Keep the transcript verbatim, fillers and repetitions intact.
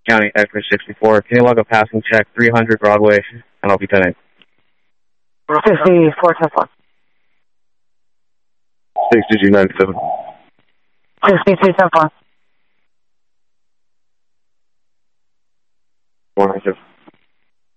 County X-ray sixty-four. Can you log a passing check three hundred Broadway, and I'll be ten eight. sixty-four, ten four. sixty-two ninety-seven. sixty-two, ten four. one ninety-seven.